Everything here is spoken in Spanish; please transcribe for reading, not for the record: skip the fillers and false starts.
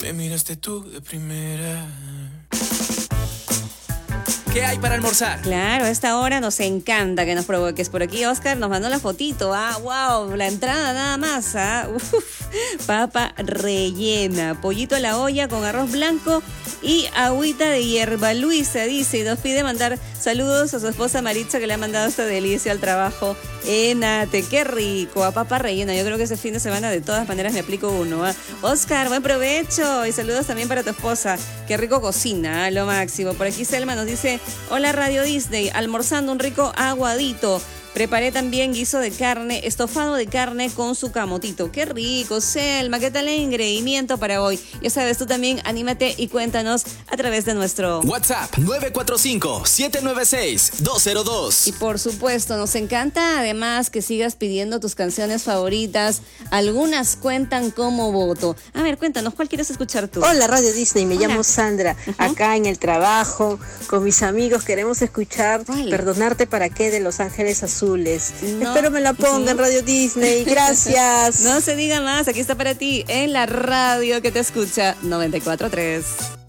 Me miraste tú de primera. ¿Qué hay para almorzar? Claro, a esta hora nos encanta que nos provoques. Por aquí Oscar nos mandó la fotito, wow, la entrada nada más, papa rellena, pollito a la olla con arroz blanco y agüita de hierba Luisa, dice, y nos pide mandar saludos a su esposa Maritza, que le ha mandado esta delicia al trabajo en Ate. Qué rico, a papa rellena. Yo creo que ese fin de semana de todas maneras me aplico uno. Oscar, buen provecho y saludos también para tu esposa. Qué rico cocina, lo máximo. Por aquí Selma nos dice: hola Radio Disney, almorzando un rico aguadito. Preparé también guiso de carne, estofado de carne con su camotito. ¡Qué rico, Selma! ¿Qué tal el ingrediente para hoy? Ya sabes, tú también anímate y cuéntanos a través de nuestro WhatsApp 945-796-202. Y por supuesto, nos encanta además que sigas pidiendo tus canciones favoritas. Algunas cuentan como voto. A ver, cuéntanos, ¿cuál quieres escuchar tú? Hola Radio Disney, me Hola. llamo Sandra. Acá en el trabajo, con mis amigos, queremos escuchar ¿Cuál? Perdonarte para qué de Los Ángeles Azules. No. Espero me la ponga en Radio Disney. Gracias. No se diga más, aquí está para ti en la radio que te escucha 94.3.